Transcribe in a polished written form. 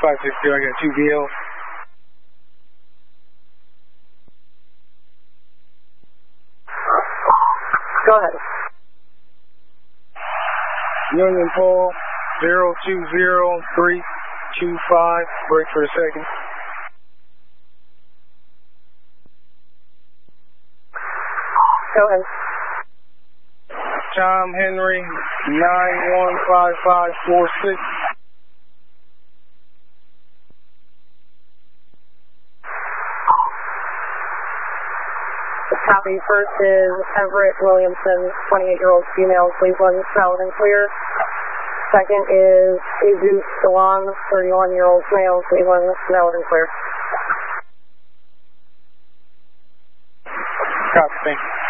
562, I got 2 VL. Go ahead. Union Pole 020325, break for a second. Go ahead. Tom Henry 915546. Copy. First is Everett Williamson, 28-year-old female, Cleveland, valid and clear. Second is Jesus Salon, 31-year-old male, Cleveland, valid and clear. Copy, thank you.